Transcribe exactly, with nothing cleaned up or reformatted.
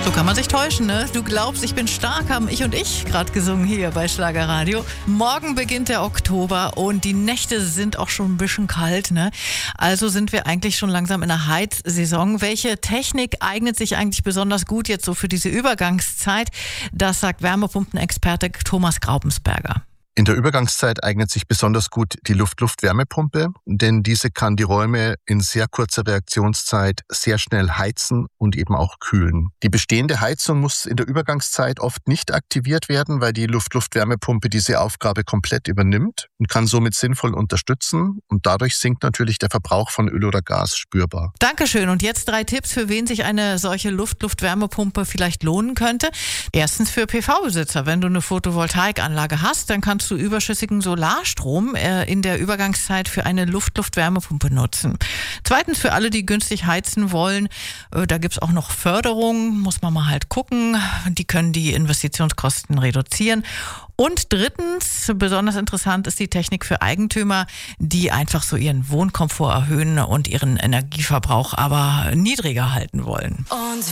So kann man sich täuschen, ne? Du glaubst, ich bin stark, haben Ich und Ich gerade gesungen hier bei Schlagerradio. Morgen beginnt der Oktober und die Nächte sind auch schon ein bisschen kalt, ne? Also sind wir eigentlich schon langsam in der Heizsaison. Welche Technik eignet sich eigentlich besonders gut jetzt so für diese Übergangszeit? Das sagt Wärmepumpenexperte Thomas Graupensberger. In der Übergangszeit eignet sich besonders gut die Luft-Luft-Wärmepumpe, denn diese kann die Räume in sehr kurzer Reaktionszeit sehr schnell heizen und eben auch kühlen. Die bestehende Heizung muss in der Übergangszeit oft nicht aktiviert werden, weil die Luft-Luft-Wärmepumpe diese Aufgabe komplett übernimmt und kann somit sinnvoll unterstützen. Und dadurch sinkt natürlich der Verbrauch von Öl oder Gas spürbar. Dankeschön. Und jetzt drei Tipps, für wen sich eine solche Luft-Luft-Wärmepumpe vielleicht lohnen könnte. Erstens für P V-Besitzer. Wenn du eine Photovoltaikanlage hast, dann kannst du überschüssigen Solarstrom äh, in der Übergangszeit für eine Luft-Luft-Wärmepumpe nutzen. Zweitens für alle, die günstig heizen wollen, äh, da gibt's auch noch Förderung, muss man mal halt gucken. Die können die Investitionskosten reduzieren. Und drittens, besonders interessant ist die Technik für Eigentümer, die einfach so ihren Wohnkomfort erhöhen und ihren Energieverbrauch aber niedriger halten wollen. Und